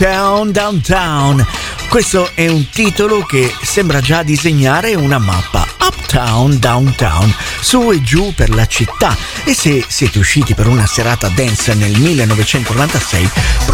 Uptown Downtown. Questo è un titolo che sembra già disegnare una mappa. Uptown Downtown, su e giù per la città. E se siete usciti per una serata dance nel 1996,